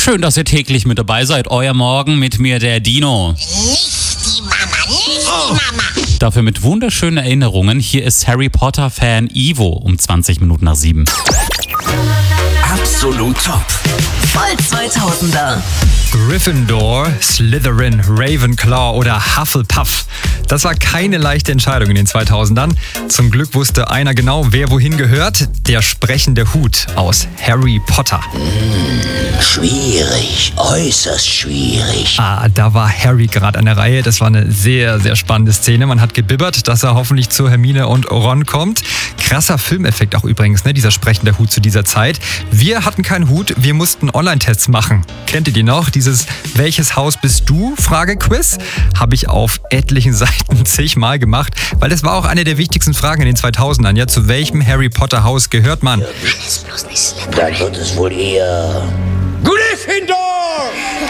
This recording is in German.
Schön, dass ihr täglich mit dabei seid. Euer Morgen mit mir, der Dino. Nicht die Mama, nicht die Mama. Dafür mit wunderschönen Erinnerungen. Hier ist Harry Potter-Fan Ivo um 20 Minuten nach 7. Absolut top. Voll 2000er. Gryffindor, Slytherin, Ravenclaw oder Hufflepuff. Das war keine leichte Entscheidung in den 2000ern. Zum Glück wusste einer genau, wer wohin gehört. Der sprechende Hut aus Harry Potter. Schwierig, äußerst schwierig. Da war Harry gerade an der Reihe. Das war eine sehr, sehr spannende Szene. Man hat gebibbert, dass er hoffentlich zu Hermine und Ron kommt. Krasser Filmeffekt auch übrigens, ne? Dieser sprechende Hut zu dieser Zeit. Wir hatten keinen Hut, wir mussten Online-Tests machen. Kennt ihr die noch? Dieses "Welches Haus bist du?" Frage-Quiz habe ich auf etlichen Seiten zigmal gemacht, weil das war auch eine der wichtigsten Fragen in den 2000ern. Ja, zu welchem Harry Potter Haus gehört man? Dann wird es wohl eher